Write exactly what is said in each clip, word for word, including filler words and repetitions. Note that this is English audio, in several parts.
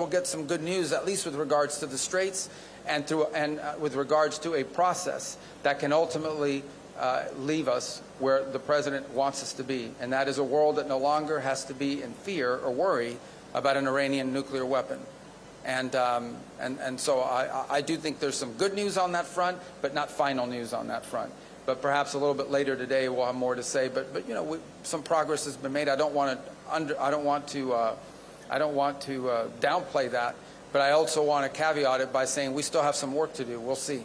we'll get some good news, at least with regards to the Straits and, through, and uh, with regards to a process that can ultimately uh, leave us where the President wants us to be. And that is a world that no longer has to be in fear or worry about an Iranian nuclear weapon. And, um, and, and so I, I do think there's some good news on that front, but not final news on that front. But perhaps a little bit later today we'll have more to say. But, but you know, we, some progress has been made. I don't want to under, I don't want to, uh, I don't want to uh, downplay that. But I also want to caveat it by saying we still have some work to do. We'll see.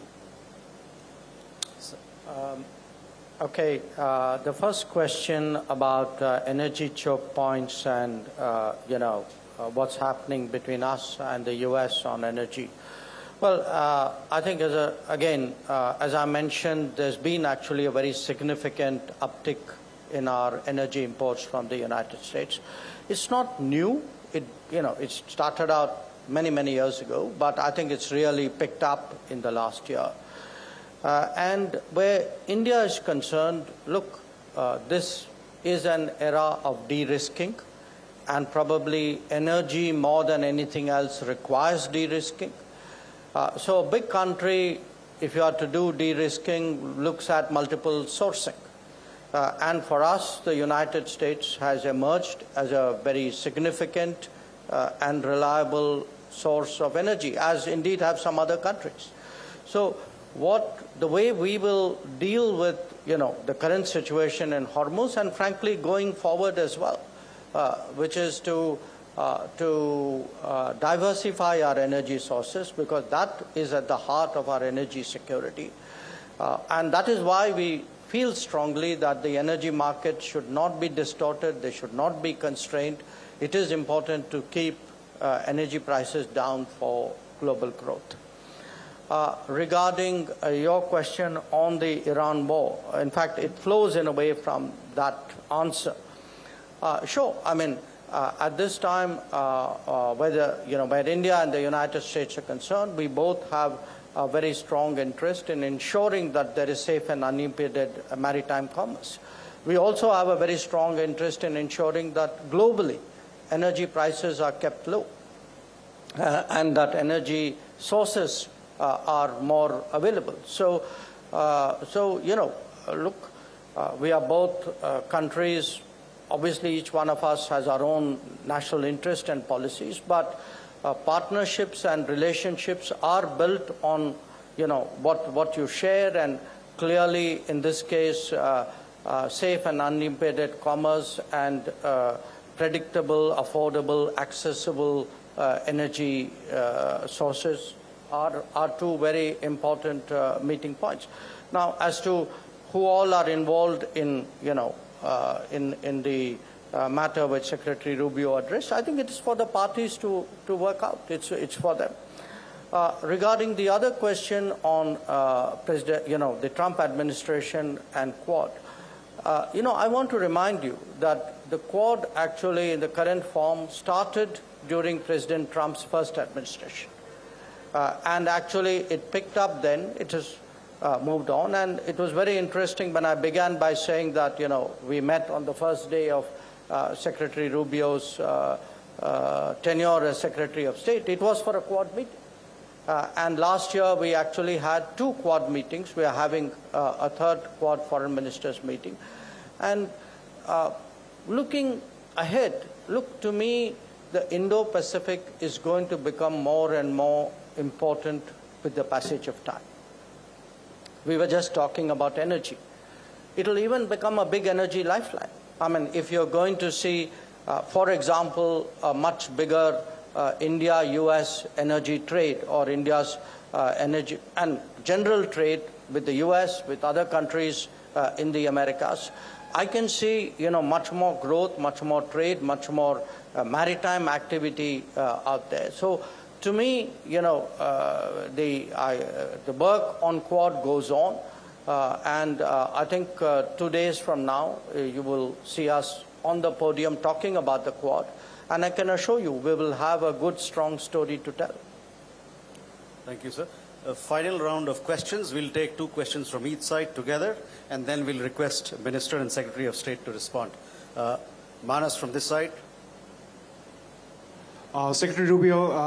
So, um, okay. Uh, the first question about uh, energy choke points and uh, you know uh, what's happening between us and the U S on energy. Well, uh, I think, as a, again, uh, as I mentioned, there's been actually a very significant uptick in our energy imports from the United States. It's not new. It, you know, it started out many, many years ago, but I think it's really picked up in the last year. Uh, and where India is concerned, look, uh, this is an era of de-risking, and probably energy more than anything else requires de-risking. Uh, so a big country, if you are to do de-risking, looks at multiple sourcing. Uh, and for us, the United States has emerged as a very significant uh, and reliable source of energy, as indeed have some other countries. So what the way we will deal with, you know, the current situation in Hormuz, and frankly going forward as well, uh, which is to Uh, to uh, diversify our energy sources, because that is at the heart of our energy security. Uh, and that is why we feel strongly that the energy market should not be distorted, they should not be constrained. It is important to keep uh, energy prices down for global growth. Uh, regarding uh, your question on the Iran war, in fact, it flows in a way from that answer. Uh, sure, I mean, Uh, at this time, uh, uh, whether, you know, where India and the United States are concerned, we both have a very strong interest in ensuring that there is safe and unimpeded uh, maritime commerce. We also have a very strong interest in ensuring that globally energy prices are kept low uh, and that energy sources uh, are more available. So, uh, so you know, look, uh, we are both uh, countries. Obviously, each one of us has our own national interest and policies, but uh, partnerships and relationships are built on, you know, what, what you share, and clearly, in this case, uh, uh, safe and unimpeded commerce and uh, predictable, affordable, accessible uh, energy uh, sources are, are two very important uh, meeting points. Now, as to who all are involved in, you know, Uh, in, in the uh, matter which Secretary Rubio addressed, I think it is for the parties to, to work out. It's, it's for them. Uh, regarding the other question on uh, President, you know, the Trump administration and Quad, uh, you know, I want to remind you that the Quad actually in the current form started during President Trump's first administration. Uh, and actually it picked up then. It is Uh, moved on, and it was very interesting when I began by saying that, you know, we met on the first day of uh, Secretary Rubio's uh, uh, tenure as Secretary of State. It was for a Quad meeting. Uh, and last year we actually had two Quad meetings. We are having uh, a third Quad foreign ministers meeting. And uh, looking ahead, look, to me, the Indo-Pacific is going to become more and more important with the passage of time. We were just talking about energy. It will even become a big energy lifeline. I mean, if you're going to see, uh, for example, a much bigger uh, India U S energy trade, or India's uh, energy and general trade with the U S, with other countries uh, in the Americas, I can see, you know, much more growth, much more trade, much more uh, maritime activity uh, out there. So, to me, you know, uh, the, I, uh, the work on Quad goes on, uh, and uh, I think uh, two days from now, uh, you will see us on the podium talking about the Quad, and I can assure you we will have a good, strong story to tell. Thank you, sir. A final round of questions. We'll take two questions from each side together, and then we'll request Minister and Secretary of State to respond. Uh, Manas from this side. Uh, Secretary Rubio, uh